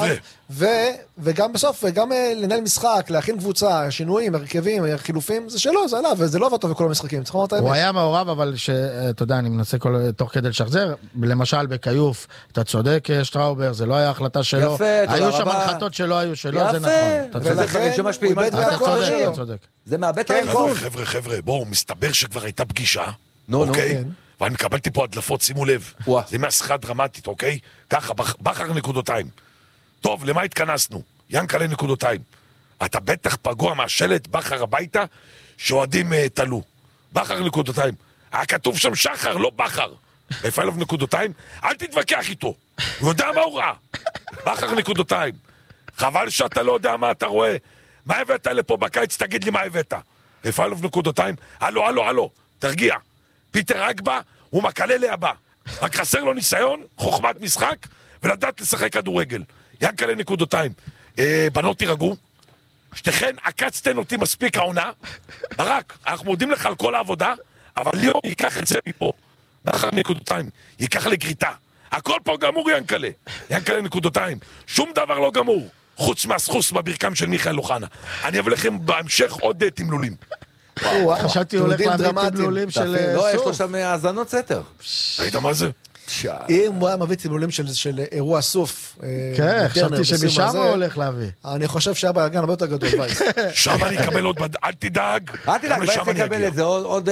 Speaker 2: וגם בסוף, וגם לנהל משחק, להכין קבוצה, שינויים, הרכבים, חילופים, זה שלו, זה עליו, וזה לא עבד טוב בכל המשחקים, צריך לומר את האמת.
Speaker 5: הוא היה מעורב, אבל אתה יודע, אני מנסה תוך כדי לשחזר, למשל בקיוף, אתה צודק, שטראובר, זה לא היה החלטה שלו, היו שם הנחתות שלא היו שלו, זה נכון.
Speaker 2: ולכן, הוא איבד מהכוח שלו.
Speaker 3: זה מאבד האיכות.
Speaker 16: חבר'ה, בואו, מסתבר שכבר הייתה פגישה, אוקיי? ואני קבלתי פה הדלפות, שימו לב. זה מהשיחה דרמטית, אוקיי? ככה, בכר נקודותיים. טוב, למה התכנסנו? ינקלה נקודותיים. אתה בטח פגוע מהשלט בכר הביתה, שאוהדים תלו. בכר נקודותיים. היה כתוב שם שחר, לא בכר. איפה אליו נקודותיים? אל תתווכח איתו. הוא יודע מה הוא ראה. בכר נקודותיים. חבל שאתה לא יודע מה אתה רואה. מה הבאת לפה בקיץ? תגיד לי מה הבאת. איפה אליו נקודותיים? הלו, תרגיע. פיטר אגבה הוא מקלל הבא. רק חסר לו ניסיון, חוכמת משחק, ולדעת לשחק כדורגל. ינקלה נקודותיים. בנות תירגעו. שתכן, עקצתן אותי מספיק העונה. ברק, אנחנו מודים לך על כל העבודה, אבל ליאור ייקח את זה מפה. בכר נקודותיים. ייקח לגריטה. הכל פה גמור ינקלה. ינקלה נקודותיים. שום דבר לא גמור. חוץ מהסחוס בברכם של מיכאל אוחנה. אני אביא לכם בהמשך עוד תמלולים.
Speaker 5: חשבתי הולך להביא תמלולים של סוף.
Speaker 3: לא, יש לו שם האזנות סתר.
Speaker 16: ראית מה זה?
Speaker 2: אם הוא היה מביא תמלולים של אירוע סוף.
Speaker 5: כן, חשבתי שמשם הוא הולך להביא.
Speaker 2: אני חושב שהיה בארגן הרבה יותר גדול.
Speaker 16: שם אני אקבל עוד, אל תדאג.
Speaker 3: בייס תקבל את זה עוד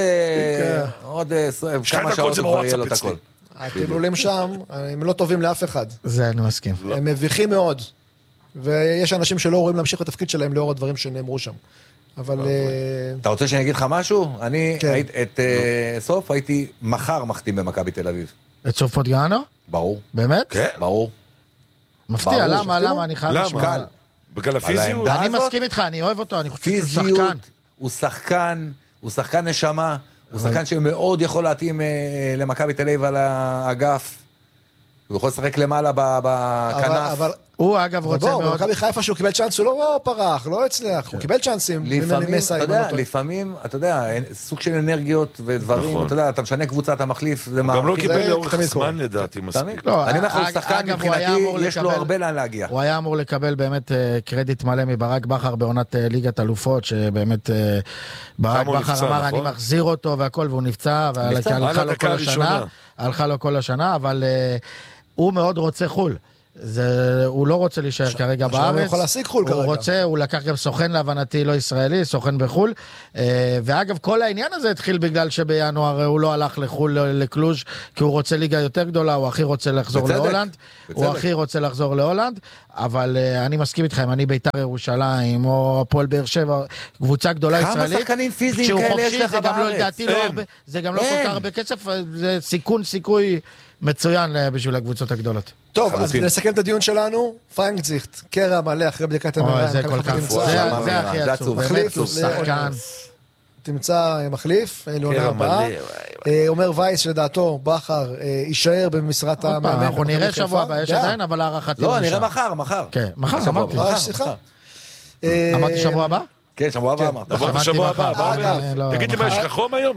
Speaker 3: כמה שעות הוא כבר יהיה לו את הכל.
Speaker 2: התמלולים שם, הם לא טובים לאף אחד.
Speaker 5: זה אני מסכים.
Speaker 2: הם מביכים מאוד. ויש אנשים שלא רואים להמשיך את התפקיד שלהם לאור הדברים שנאמרו שם. אבל...
Speaker 3: אתה רוצה שאני אגיד לך משהו? אני את סוף הייתי מחר מחתים במכבי תל אביב.
Speaker 5: את סוף פוטגאנו?
Speaker 3: ברור.
Speaker 5: באמת?
Speaker 3: כן. ברור.
Speaker 5: מפתיע, למה? אני חייב לשמוע.
Speaker 16: בגלל הפיזיות?
Speaker 5: אני מסכים איתך, אני אוהב אותו, אני חושב שהוא שחקן.
Speaker 3: הוא שחקן נשמה, הוא שחקן שמאוד יכול להתאים למכבי תל אביב על האגף. הוא יכול לשחק למעלה בכנף.
Speaker 2: אבל
Speaker 5: הוא אגב רוצה מאוד...
Speaker 2: בוא, מכבי חיפה שהוא קיבל צ'אנס, הוא לא פרח, לא הצליח, הוא קיבל צ'אנסים.
Speaker 3: לפעמים, אתה יודע, סוג של אנרגיות ודברים, אתה יודע, אתה משנה קבוצה, אתה מחליף,
Speaker 16: הוא גם לא קיבל לאורך זמן לדעתי מספיק.
Speaker 3: אני אומר לך, הוא שחקן מבחינתי, יש לו הרבה לאן להגיע.
Speaker 5: הוא היה אמור לקבל באמת קרדיט מלא מברק בכר בעונת ליגת אלופות, שבאמת ברק בכר אמר, אני מחזיר אותו והכל, והוא נפצע, הלכה לו כל השנה, אבל הוא מאוד רוצה חול. הוא לא רוצה להישאר כרגע בארץ.
Speaker 2: הוא יכול להשיג חול כרגע.
Speaker 5: הוא לקח גם סוכן להבנתי לא ישראלי, סוכן בחול. ואגב, כל העניין הזה התחיל בגלל שבינואר הוא לא הלך לחול לקלוז' כי הוא רוצה ליגה יותר גדולה, הוא הכי רוצה לחזור להולנד. אבל אני מסכים איתך, אם אני בית"ר ירושלים או הפועל באר שבע, קבוצה גדולה ישראלית.
Speaker 3: כמה שחקנים פיזיים כאלה יש לך בארץ?
Speaker 5: זה גם לא כל כך הרבה כסף, זה סיכוי מצוין בשביל הקבוצות הגדולות.
Speaker 2: טוב, אז נסכם את הדיון שלנו. פרנק זיכט, קרע מלא אחרי בדיקת המראה.
Speaker 5: זה כל כך, זה הכי עצוב.
Speaker 2: מחליף, תמצא מחליף, לעונה הבאה. אומר וייס שלדעתו בכר יישאר במשרת המאמן.
Speaker 5: אנחנו נראה שבוע הבא, יש עדיין, אבל הערכתי.
Speaker 3: לא, נראה מחר.
Speaker 5: כן, מחר, אמרתי. אמרתי שבוע הבא?
Speaker 3: כן, שבוע הבא אמרת.
Speaker 16: שבוע הבא. תגיד לי מה, יש לך חום היום?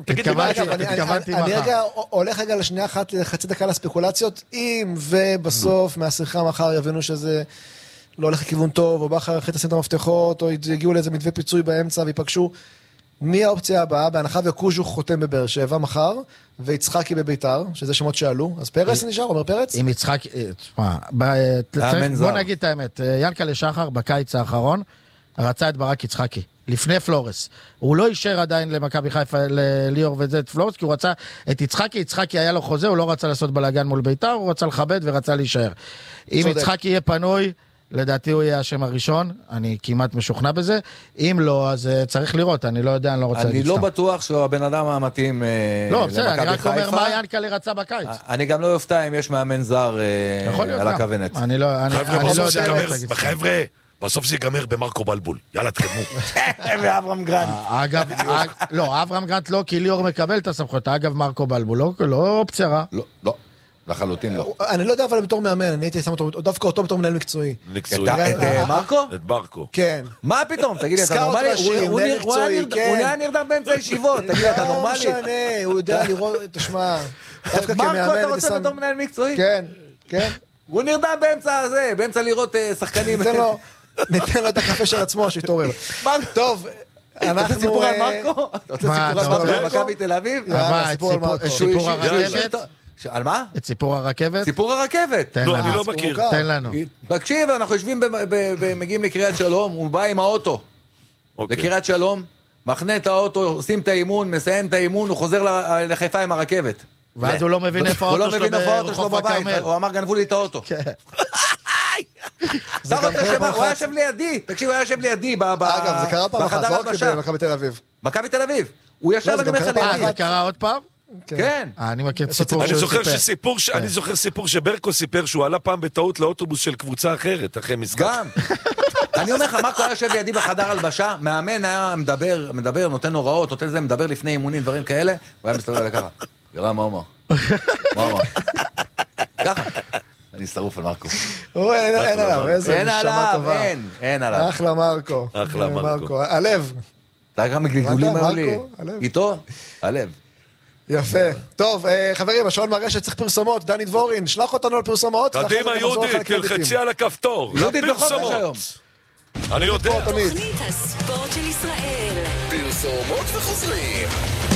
Speaker 2: אני רגע הולך רגע לשנייה אחת לחצי דקה לספקולציות, אם ובסוף מהשיחה מחר יבינו שזה לא הולך לכיוון טוב, או בכר אחרי תשים את המפתחות, או יגיעו לאיזה מתווה פיצוי באמצע ויפגשו, מי האופציה הבאה? בהנחה וקוז'ו חותם בבאר שבע מחר, ויצחקי בביתר, שזה שמות שעלו, אז פרס נשאר, אומר פרץ?
Speaker 5: עם יצחקי, בוא נגיד את האמת, ינקלה שחר בקיץ האחרון, רצה את ברק יצחקי, לפני פלורס. הוא לא אישר עדיין למכבי חיפה, לליאור וזה את פלורס, כי הוא רצה את יצחקי, יצחקי היה לו חוזה, הוא לא רצה לעשות בלגן מול ביתר, הוא רצה לכבד ורצה להישאר. אם יצחקי יהיה פנוי, לדעתי הוא יהיה השם הראשון, אני כמעט משוכנע בזה, אם לא, אז צריך לראות, אני לא יודע, אני לא רוצה להגיד
Speaker 3: סתם. אני לא בטוח שהוא הבן אדם המתאים
Speaker 5: לא, בסדר, אני רק אומר מה ינקלה רצה בקיץ.
Speaker 3: אני גם לא יופתע אם יש מאמן זר על הכוונת.
Speaker 5: אני לא יודע.
Speaker 16: חבר'ה, בסוף זה ייגמר במרקו בלבול. יאללה, תקדמו.
Speaker 3: ואברהם גרנט.
Speaker 5: אגב, לא, אברהם גרנט לא, כי ליאור מקבל את הסמכות. אגב, מרקו בלבול, לא אופציה רע.
Speaker 3: לא, לחלוטין לא.
Speaker 2: אני לא יודע, אבל בתור מאמן, אני הייתי שם אותו, דווקא אותו בתור מנהל מקצועי.
Speaker 3: את מרקו?
Speaker 16: את ברקו.
Speaker 2: כן.
Speaker 3: מה פתאום? תגיד לי, אתה נורמלי? הוא נהיה נרדם באמצע ישיבות. תגיד לי, אתה נורמלי?
Speaker 2: לא משנה, הוא יודע לראות, תשמע.
Speaker 3: מרקו אתה רוצה בתור מנהל מקצועי?
Speaker 2: כן, כן.
Speaker 3: הוא נרדם באמצע לראות שחקנים.
Speaker 2: ניתן לו את הקפה של עצמו, שיתעורר. טוב,
Speaker 3: אנחנו... סיפור על מרקו? אתה רוצה סיפור על מרקו? מכבי תל אביב?
Speaker 5: סיפור הרכבת?
Speaker 3: על מה?
Speaker 5: את סיפור הרכבת?
Speaker 3: סיפור הרכבת.
Speaker 16: לא, אני לא מכיר.
Speaker 5: תן לנו.
Speaker 3: תקשיב, אנחנו יושבים, מגיעים לקריית שלום, הוא בא עם האוטו. לקריית שלום, מחנה את האוטו, עושים את האימון, מסיים את האימון, הוא חוזר לחיפה עם הרכבת.
Speaker 5: ואז הוא לא מבין איפה האוטו שלו
Speaker 3: בבית. הוא אמר, גנבו לי את האוטו. הוא היה יושב לידי, תקשיב, הוא היה יושב לידי
Speaker 2: אגב, זה קרה פעם אחת, לא במכבי תל אביב.
Speaker 3: מכבי תל אביב. הוא ישב ואני אומר לך לידי.
Speaker 5: זה קרה עוד פעם?
Speaker 3: כן.
Speaker 5: אני מכיר סיפור שהוא
Speaker 16: סיפר. אני זוכר סיפור שברקו סיפר שהוא עלה פעם בטעות לאוטובוס של קבוצה אחרת, אחרי משחק.
Speaker 3: גם. אני אומר לך, מרקו היה יושב לידי בחדר הלבשה, מאמן היה מדבר, נותן הוראות, נותן זה, מדבר לפני אימונים, דברים כאלה, הוא היה מסתובב ככה. יראה מה אומר. ככה. אני שרוף על מרקו.
Speaker 2: אין עליו, איזה נשמה טובה.
Speaker 3: אין עליו.
Speaker 2: אחלה מרקו.
Speaker 16: אחלה מרקו.
Speaker 2: הלב.
Speaker 3: אתה גם מגלגולים מעולים. איתו? הלב.
Speaker 2: יפה. טוב, חברים, השעון מראה שצריך פרסומות. דני דבורין, שלח אותנו על פרסומות.
Speaker 16: קדימה יהודית, תלחצי על הכפתור.
Speaker 3: יהודית בחופש היום.
Speaker 16: אני יודע.
Speaker 4: תוכנית הספורט של ישראל. פרסומות וחוזרים.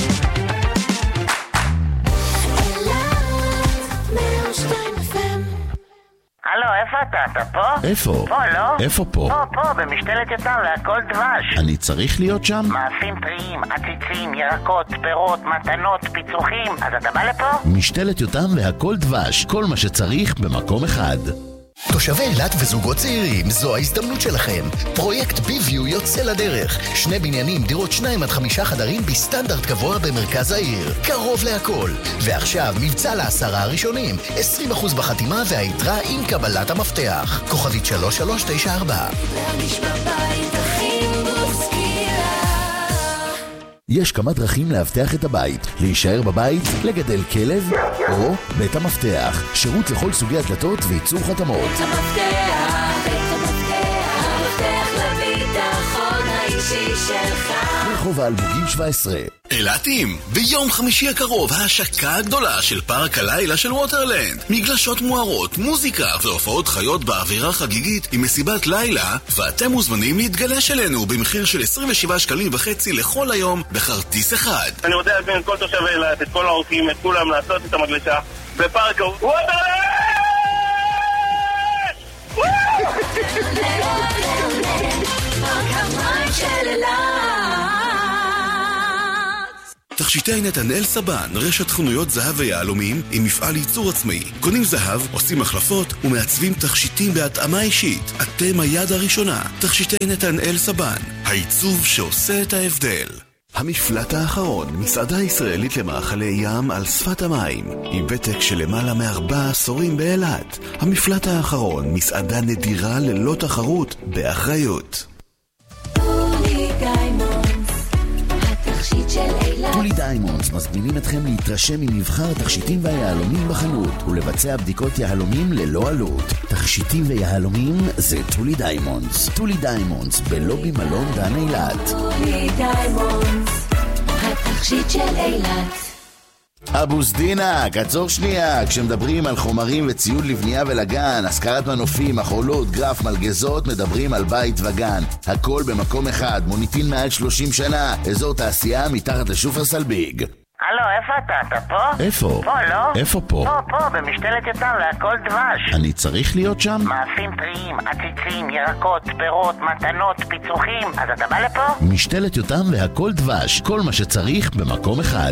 Speaker 17: הלו, איפה אתה פה?
Speaker 9: איפה?
Speaker 17: פה, לא?
Speaker 9: איפה פה?
Speaker 17: פה, במשתלת יותם להכל דבש.
Speaker 9: אני צריך להיות שם?
Speaker 17: מאפים טריים, עציצים, ירקות, פירות, מתנות, פיצוחים. אז אתה בא לפה?
Speaker 9: משתלת יותם להכל דבש, כל מה שצריך במקום אחד.
Speaker 12: תושבי אילת וזוגות צעירים, זו ההזדמנות שלכם. פרויקט ביוויו יוצא לדרך. 2 בניינים, דירות 2 עד 5 חדרים בסטנדרט גבוה במרכז העיר. קרוב להכל. ועכשיו מבצע ל10 הראשונים. 20% בחתימה והיתרה עם קבלת המפתח. כוכבית 3394.
Speaker 4: להרגיש בבית הכי מוסקילה.
Speaker 9: יש כמה דרכים להבטח את הבית, להישאר בבית, לגדל כלב, או בית המפתח, שירות לכל סוגי הדלתות וייצור חתמות.
Speaker 4: המפתח,
Speaker 9: רחוב האלמוגים 17.
Speaker 12: אילתים, ביום חמישי הקרוב ההשקה הגדולה של פארק הלילה של ווטרלנד. מגלשות מוארות, מוזיקה והופעות חיות באווירה חגיגית עם מסיבת לילה, ואתם מוזמנים להתגלש אלינו במחיר של 27.5 שקלים לכל היום בכרטיס אחד.
Speaker 1: אני רוצה להזמין את כל תושבי אילת, את כל האורחים, את כולם לעשות את המגלשה בפארק ווטרלנד!
Speaker 12: תכשיטי נתנאל סבן, רשת חנויות זהב ויהלומים עם מפעל ייצור עצמאי. קונים זהב, עושים מחלפות ומעצבים תכשיטים בהתאמה אישית. אתם היד הראשונה. תכשיטי נתנאל סבן, העיצוב שעושה את ההבדל. המפלט האחרון, מסעדה ישראלית למאכלי ים על שפת המים, עם ותק של למעלה מ4 עשורים באילת. המפלט האחרון, מסעדה נדירה ללא תחרות, באחריות.
Speaker 9: טולי דיימונדס מזמינים אתכם להתרשם ממבחר התכשיטים והיהלומים בחנות ולבצע בדיקות יהלומים ללא עלות. תכשיטים ויהלומים זה טולי דיימונדס. טולי דיימונדס בלובי מלון דן אילת. טולי דיימונדס, התכשיט של אילת. אבו סדינה, קצור שנייה. כשמדברים על חומרים וציוד לבנייה ולגן, השכרת מנופים, מחולות, גרף, מלגזות, מדברים על בית וגן. הכל במקום אחד, מוניטין מעל 30 שנה, אזור תעשייה מתחת לשופרסל ביג.
Speaker 17: הלו, איפה אתה? אתה פה?
Speaker 9: איפה?
Speaker 17: פה, לא?
Speaker 9: איפה פה?
Speaker 17: פה, במשתלת יותם, להכל דבש.
Speaker 9: אני צריך להיות שם?
Speaker 17: מאפים טריים, עציצים, ירקות, פירות, מתנות, פיצוחים. אז אתה בא לפה?
Speaker 9: משתלת יותם והכל דבש, כל מה שצריך במקום אחד.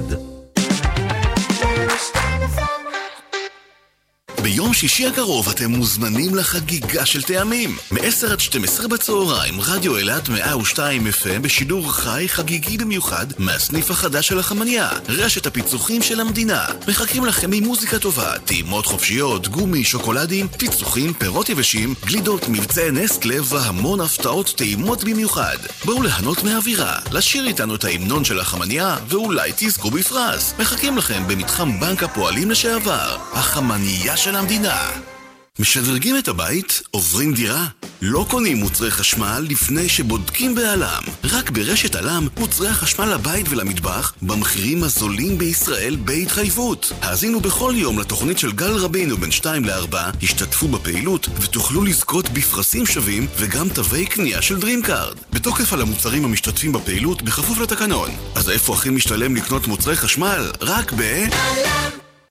Speaker 12: ביום שישי הקרוב אתם מוזמנים לחגיגה של טעמים. מ-10 עד 12 בצהריים, רדיו אילת 102 FM בשידור חי חגיגי במיוחד מהסניף החדש של החמניה, רשת הפיצוחים של המדינה. מחכים לכם עם מוזיקה טובה, טעימות חופשיות, גומי, שוקולדים, פיצוחים, פירות יבשים, גלידות, מבצעי נסטלה והמון הפתעות טעימות במיוחד. בואו ליהנות מהאווירה, לשיר איתנו את ההמנון של החמניה ואולי תזכו בפרס. מחכים לכם במתחם בנק הפועלים לשעבר, החמניה של המדינה. משדרגים את הבית, עוברים דירה. לא קונים מוצרי חשמל לפני שבודקים בעלם. רק ברשת עלם מוצרי החשמל לבית ולמטבח במחירים הזולים בישראל בהתחייבות. האזינו בכל יום לתוכנית של גל רבינו בין 2 ל-4, השתתפו בפעילות ותוכלו לזכות בפרסים שווים וגם תווי קנייה של דרימקארד. בתוקף על המוצרים המשתתפים בפעילות בכפוף לתקנון. אז איפה הכי משתלם לקנות מוצרי חשמל? רק בעלם.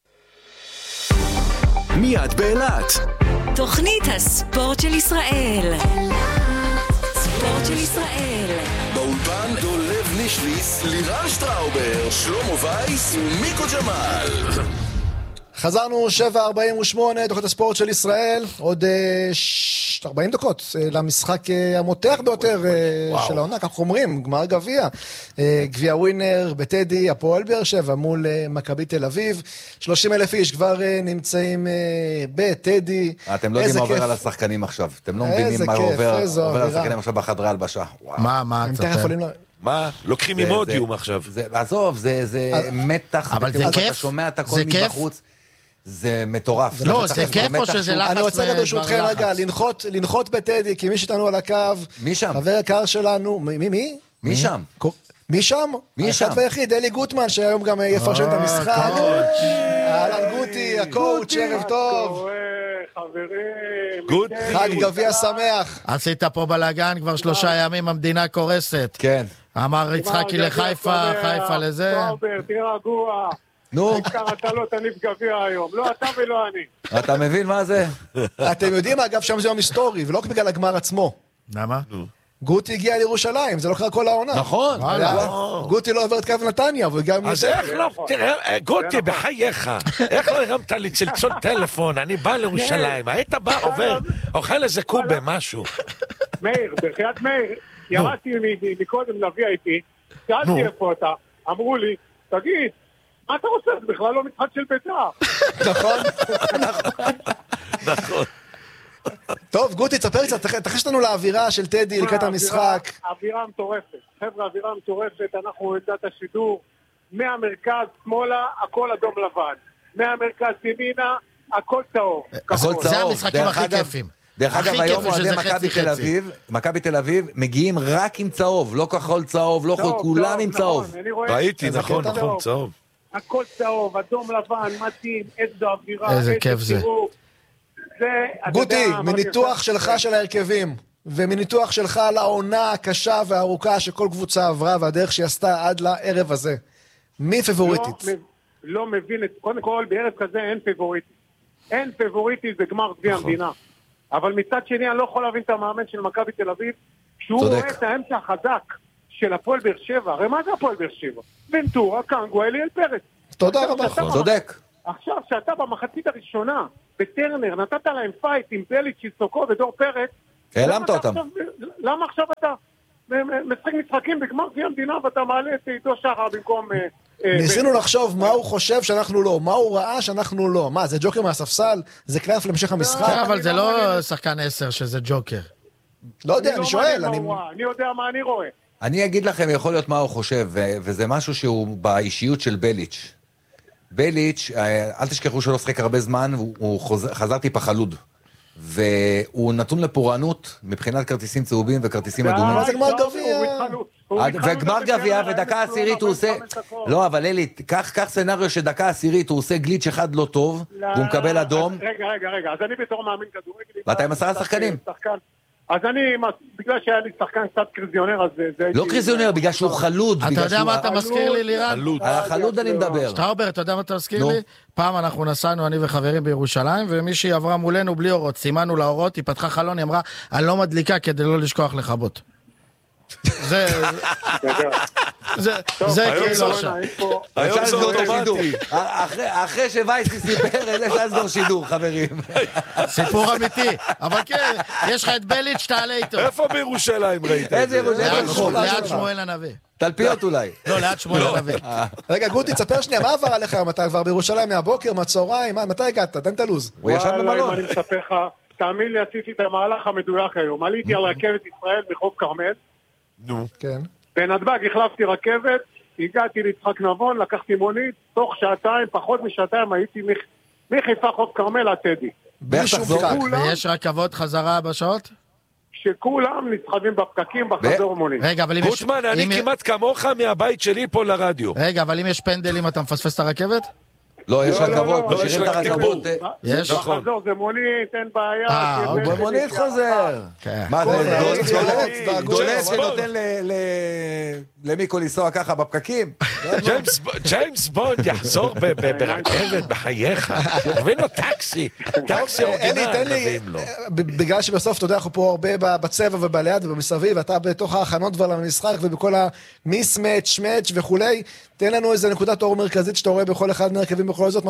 Speaker 15: מיד באילת.
Speaker 4: תוכנית הספורט של ישראל. ספורט של ישראל.
Speaker 15: באולפן דולב לישליס, לירן שטראובר, שלמה וייס ומיקו ג'מאל.
Speaker 2: חזרנו 7:48, תוכנית הספורט של ישראל. עוד 40 דקות למשחק המותח ביותר של העונה, כך אומרים, גמר גביע. גביע ווינר בטדי, הפועל באר שבע מול מכבי תל אביב. 30,000 איש כבר נמצאים בטדי.
Speaker 3: אתם לא יודעים מה עובר על השחקנים עכשיו. אתם לא מבינים מה עובר על השחקנים עכשיו בחדרי הלבשה.
Speaker 5: מה?
Speaker 16: מה? לוקחים עם אודיום עכשיו.
Speaker 3: עזוב, זה מתח.
Speaker 5: אבל זה כיף.
Speaker 3: אתה שומע את הכל מבחוץ. זה מטורף.
Speaker 5: לא, זה כיף או שזה לחץ?
Speaker 2: אני רוצה ברשותכם רגע לנחות בטדי, כי מי שאיתנו על הקו,
Speaker 3: מי שם?
Speaker 2: חבר יקר שלנו, מי?
Speaker 3: מי שם?
Speaker 2: מי שם? אחד ויחיד, אלי גוטמן, שהיום גם יפרשן את המשחק. אהלן גוטי, הקואוץ', ערב טוב.
Speaker 1: חברים.
Speaker 2: חג גביע שמח.
Speaker 5: עשית פה בלגן כבר 3 ימים, המדינה קורסת.
Speaker 3: כן.
Speaker 5: אמר יצחקי לחיפה, חיפה לזה.
Speaker 1: תהיה רגוע.
Speaker 3: נו.
Speaker 1: אתה לא תניף גביע היום. לא אתה ולא אני.
Speaker 3: אתה מבין מה זה?
Speaker 2: אתם יודעים, אגב, שם זה יום היסטורי, ולא בגלל הגמר עצמו.
Speaker 5: למה?
Speaker 2: גוטי הגיע לירושלים, זה לא קרה כל העונה.
Speaker 3: נכון.
Speaker 2: גוטי לא עובר את קו נתניה, והוא גם...
Speaker 16: אז איך לא, תראה, גוטי, בחייך, איך לא הרמת לי צלצול טלפון, אני בא לירושלים, היית בא, עובר, אוכל איזה קובה, משהו.
Speaker 1: מאיר, בחיית מאיר, ירדתי מקודם ל-VIP, שאלתי איפה אתה, אמרו לי, תגיד, מה אתה רוצה? זה בכלל לא משחק של בית"ר.
Speaker 2: נכון?
Speaker 16: נכון.
Speaker 2: טוב, גוטי, תספר קצת, תחש לנו לאווירה של טדי לקראת המשחק.
Speaker 1: אווירה מטורפת. חבר'ה, אווירה מטורפת, אנחנו עמדת השידור, מהמרכז שמאלה, הכל אדום לבן. מהמרכז ימינה, הכל צהוב.
Speaker 5: זה המשחקים הכי כיפים.
Speaker 3: דרך אגב, היום אוהדי מכבי תל אביב מגיעים רק עם צהוב, לא כחול צהוב, לא כולם עם צהוב.
Speaker 16: ראיתי, נכון, צהוב.
Speaker 1: הכל צהוב, אדום לבן, מתאים, איזו אווירה,
Speaker 5: איזה כיף זה.
Speaker 2: גוטי, מניתוח שלך של ההרכבים, ומניתוח שלך לעונה הקשה והארוכה שכל קבוצה עברה, והדרך שהיא עשתה עד לערב הזה, מי פבוריטית?
Speaker 1: לא מבין, קודם כל, בערב כזה אין פבוריטית. אין פבוריטית, זה גמר גביע המדינה. אבל מצד שני, אני לא יכול להבין את המאמן של מכבי תל אביב, שהוא רואה את האמצע החזק של הפועל באר שבע. הרי מה זה הפועל באר שבע? ונטורה, קנגו, אליאל פרץ.
Speaker 2: תודה רבה.
Speaker 3: צודק.
Speaker 1: עכשיו, שאתה במחצית הראשונה, בטרנר, נתת להם פייט עם בליץ' שיסוקו ודור פרץ,
Speaker 3: העלמת אותם.
Speaker 1: למה עכשיו אתה משחק משחקים בגמר גביע המדינה ואתה מעלה את עידו שחר במקום...
Speaker 2: ניסינו לחשוב מה הוא חושב שאנחנו לא, מה הוא ראה שאנחנו לא. מה, זה ג'וקר מהספסל? זה קלף להמשך המשחק?
Speaker 5: אבל זה לא שחקן 10 שזה ג'וקר.
Speaker 2: לא יודע, אני שואל.
Speaker 1: אני יודע מה אני רואה.
Speaker 3: אני אגיד לכם, יכול להיות מה הוא חושב, וזה משהו שהוא באישיות של בליץ'. בליץ', אל תשכחו שלא שחק הרבה זמן, הוא חזר טיפה חלוד. והוא נתון לפורענות מבחינת כרטיסים צהובים וכרטיסים אדומים.
Speaker 2: מה זה גמר גביע?
Speaker 3: וגמר גביע ודקה עשירית הוא עושה... לא, אבל אלי, קח סצנריו שדקה עשירית הוא עושה גליץ' אחד לא טוב, והוא מקבל אדום.
Speaker 1: רגע, אז אני בתור מאמין כדורגל...
Speaker 3: ואתה עם 10 שחקנים.
Speaker 1: אז אני, בגלל שהיה לי שחקן קצת קריזיונר, אז זה...
Speaker 3: לא קריזיונר, בגלל שהוא חלוד.
Speaker 5: אתה יודע מה אתה מזכיר לי, לירן?
Speaker 3: על החלוד אני מדבר.
Speaker 5: שטראובר, אתה יודע מה אתה מזכיר לי? פעם אנחנו נסענו, אני וחברים בירושלים, ומישהי עברה מולנו בלי אורות, סימנו לאורות, היא פתחה חלון, היא אמרה, אני לא מדליקה כדי לא לשכוח לכבות. זה כאילו עכשיו.
Speaker 16: היום זה אוטומטי.
Speaker 3: אחרי שווייסי סיפר, יש לסגור שידור, חברים.
Speaker 5: סיפור אמיתי. אבל כן, יש לך את בליץ', תעלה איתו.
Speaker 16: איפה בירושלים ראית?
Speaker 3: איזה ירושלים?
Speaker 5: ליד שמואל הנביא.
Speaker 3: תלפיות אולי.
Speaker 5: לא, ליד שמואל הנביא.
Speaker 2: רגע, גוטי, תספר שנייה, מה עבר עליך היום? אתה כבר בירושלים מהבוקר, מהצהריים, מתי הגעת? תן את הלוז.
Speaker 3: הוא ישב במלון.
Speaker 1: אני מספר לך, תאמין לי, עשיתי את המהלך המדויק היום. עליתי על רכבת ישראל מחוף כרמל.
Speaker 16: נו.
Speaker 2: כן.
Speaker 1: בנתב"ג החלפתי רכבת, הגעתי ליצחק נבון, לקחתי מונית, תוך שעתיים, פחות משעתיים, הייתי מחיפה חוף כרמל עד טדי.
Speaker 5: ויש רכבות חזרה בשעות?
Speaker 1: שכולם נסחבים בפקקים בחזור מונית.
Speaker 5: רגע, אבל אם יש...
Speaker 16: גוטמן, אני כמעט כמוך מהבית שלי פה לרדיו.
Speaker 5: רגע, אבל אם יש פנדלים אתה מפספס את הרכבת?
Speaker 3: לא, יש רכבות, משאירים את הרכבות.
Speaker 5: יש?
Speaker 1: בחזור זה מונית, אין בעיה.
Speaker 3: הוא במונית חוזר. מה זה, דולף שנותן למיקו לנסוע ככה בפקקים?
Speaker 16: ג'יימס בונד יחזור ברכבת בחייך. תבין לו טקסי אורגינל.
Speaker 2: תן לי, בגלל שבסוף, אתה יודע, אנחנו פה הרבה בצבע ובליד ובמסביב, ואתה בתוך ההכנות כבר למשחק ובכל המיס-מאץ', מאץ' וכולי, תן לנו איזה נקודת אור מרכזית שאתה רואה בכל אחד מהרכבים בכל זאת,